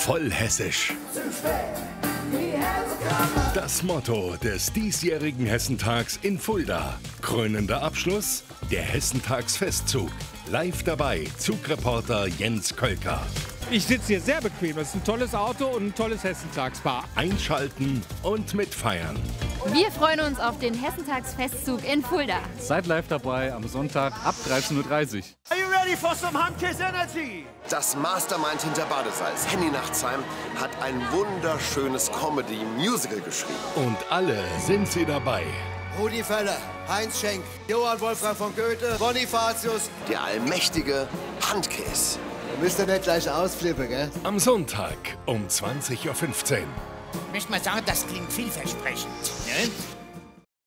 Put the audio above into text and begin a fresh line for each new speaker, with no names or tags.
voll hessisch. Das Motto des diesjährigen Hessentags in Fulda. Krönender Abschluss, der Hessentagsfestzug. Live dabei, Zugreporter Jens Kölker.
Ich sitze hier sehr bequem. Das ist ein tolles Auto und ein tolles Hessentagspaar.
Einschalten und mitfeiern.
Wir freuen uns auf den Hessentagsfestzug in Fulda.
Seid live dabei am Sonntag ab 13:30 Uhr.
Are you ready for some Handkiss Energy?
Das Mastermind hinter Badesalz, Henny Nachtsheim, hat ein wunderschönes Comedy-Musical geschrieben.
Und alle sind sie dabei.
Rudi Völler, Heinz Schenk, Johann Wolfgang von Goethe, Bonifatius.
Der allmächtige Handkiss.
Da müsst ihr nicht gleich ausflippen, gell?
Am Sonntag um 20:15 Uhr.
Ich möchte mal sagen, das klingt vielversprechend. Ne?